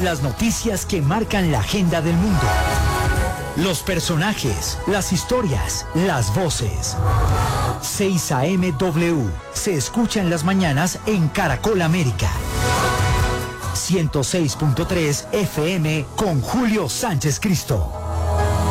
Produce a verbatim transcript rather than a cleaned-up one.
Las noticias que marcan la agenda del mundo. Los personajes, las historias, las voces. seis A M W se escucha en las mañanas en Caracol América. ciento seis punto tres F M con Julio Sánchez Cristo.